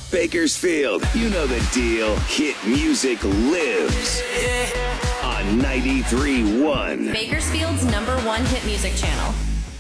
Bakersfield, you know the deal. Hit music lives on 93.1. Bakersfield's #1 hit music channel.